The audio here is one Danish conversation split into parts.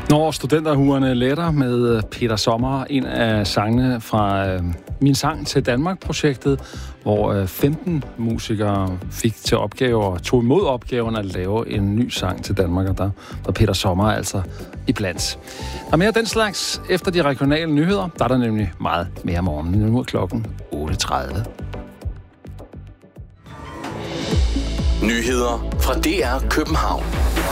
Når studenterhuerne letter med Peter Sommer, en af sangene fra Min Sang til Danmark-projektet, hvor 15 musikere fik til opgave og tog imod opgaven at lave en ny sang til Danmark, og der var Peter Sommer altså iblandt. Der er mere den slags efter de regionale nyheder. Der er der nemlig meget mere morgen. Nu er klokken 8.30. Nyheder fra DR København.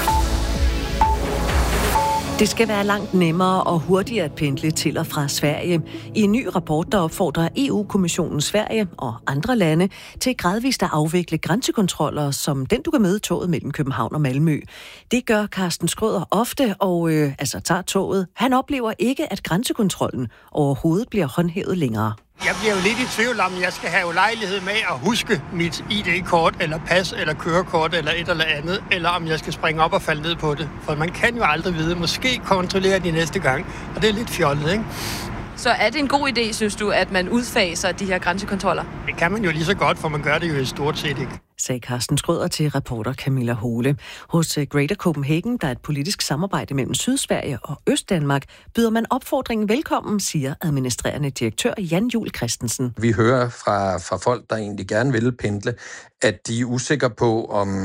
Det skal være langt nemmere og hurtigere at pendle til og fra Sverige. I en ny rapport, der opfordrer EU-kommissionen Sverige og andre lande til gradvist at afvikle grænsekontroller, som den, du kan møde toget mellem København og Malmø. Det gør Carsten Schrøder ofte, og tager toget. Han oplever ikke, at grænsekontrollen overhovedet bliver håndhævet længere. Jeg bliver jo lidt i tvivl om, jeg skal have lejlighed med at huske mit ID-kort, eller pas, eller kørekort, eller et eller andet, eller om jeg skal springe op og falde ned på det. For man kan jo aldrig vide. Måske kontrollere de næste gang, og det er lidt fjollet, ikke? Så er det en god idé, synes du, at man udfaser de her grænsekontroller? Det kan man jo lige så godt, for man gør det jo i stort set ikke. Sagde Carsten Schrøder til reporter Camilla Hole. Hos Greater Copenhagen, der er et politisk samarbejde mellem Sydsverige og Østdanmark, byder man opfordringen velkommen, siger administrerende direktør Jan Juhl Christensen. Vi hører fra folk, der egentlig gerne vil pendle, at de er usikre på,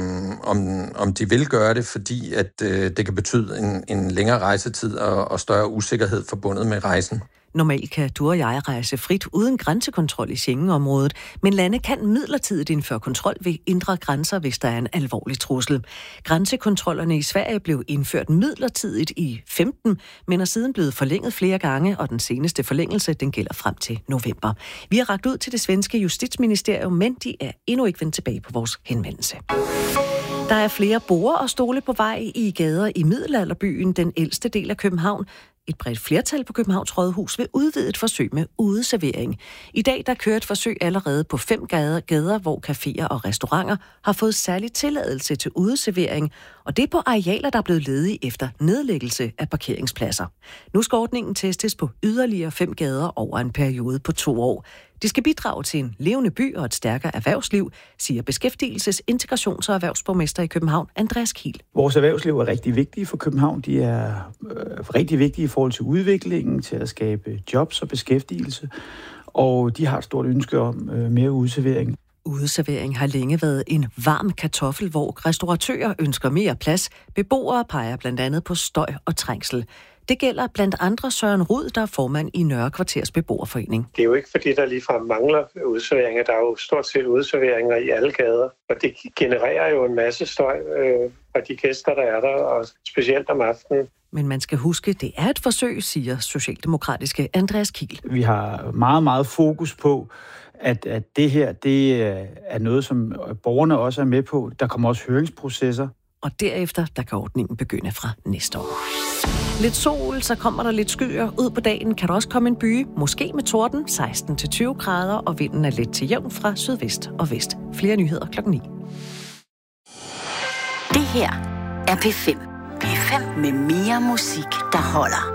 om de vil gøre det, fordi at det kan betyde en længere rejsetid og større usikkerhed forbundet med rejsen. Normalt kan du og jeg rejse frit uden grænsekontrol i Schengen-området, men lande kan midlertidigt indføre kontrol ved indre grænser, hvis der er en alvorlig trussel. Grænsekontrollerne i Sverige blev indført midlertidigt i 15, men er siden blevet forlænget flere gange, og den seneste forlængelse den gælder frem til november. Vi har rakt ud til det svenske justitsministerium, men de er endnu ikke vendt tilbage på vores henvendelse. Der er flere borde og stole på vej i gader i middelalderbyen, den ældste del af København. Et bredt flertal på Københavns Rådhus vil udvide et forsøg med udeservering. I dag der kører et forsøg allerede på 5 gader, hvor caféer og restauranter har fået særlig tilladelse til udeservering, og det er på arealer, der er blevet ledige efter nedlæggelse af parkeringspladser. Nu skal ordningen testes på yderligere 5 gader over en periode på 2 år. Det skal bidrage til en levende by og et stærkere erhvervsliv, siger beskæftigelses-, integrations- og erhvervsborgmester i København, Andreas Kiel. Vores erhvervsliv er rigtig vigtige for København. De er rigtig vigtige i forhold til udviklingen, til at skabe jobs og beskæftigelse, og de har et stort ønske om mere udeservering. Udeservering har længe været en varm kartoffel, hvor restauratører ønsker mere plads. Beboere peger blandt andet på støj og trængsel. Det gælder blandt andre Søren Rud, der er formand i Nørre Kvarters Beboerforening. Det er jo ikke fordi, der ligefrem mangler udeserveringer. Der er jo stort set udeserveringer i alle gader, og det genererer jo en masse støj fra de gæster, der er der, og specielt om aftenen. Men man skal huske, det er et forsøg, siger socialdemokratiske Andreas Kiel. Vi har meget, meget fokus på, at det her det er noget, som borgerne også er med på. Der kommer også høringsprocesser. Og derefter, der kan ordningen begynde fra næste år. Lidt sol, så kommer der lidt skyer. Ud på dagen kan der også komme en byge, måske med torden, 16-20 grader, og vinden er let til jævn fra sydvest og vest. Flere nyheder 9:00. Det her er P5. P5 med mere musik, der holder.